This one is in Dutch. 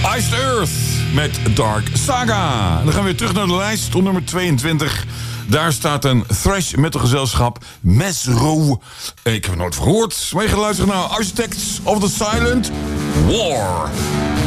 Iced Earth met Dark Saga. Dan gaan we weer terug naar de lijst op nummer 22. Daar staat een thrash metalgezelschap, Mesro. Ik heb er nooit van gehoord. Maar je gaat luisteren naar Architects of the Silent War.